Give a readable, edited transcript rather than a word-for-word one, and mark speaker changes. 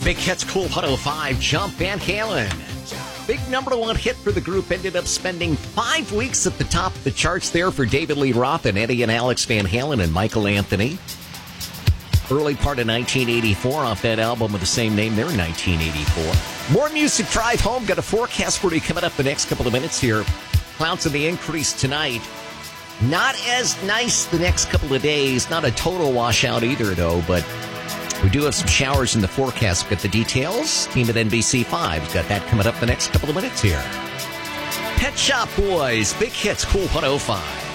Speaker 1: Big Hits Cool 105, Jump Van Halen. Big number one hit for the group, ended up spending 5 weeks at the top of the charts there for David Lee Roth and Eddie and Alex Van Halen and Michael Anthony. Early part of 1984 off that album with the same name there, 1984. More music, drive home. Got a forecast for you coming up the next couple of minutes here. Clouds on the increase tonight. Not as nice the next couple of days. Not a total washout either, though, but we do have some showers in the forecast. Got the details. Team at NBC5's got that coming up the next couple of minutes here. Pet Shop Boys, Big Hits, Cool 105.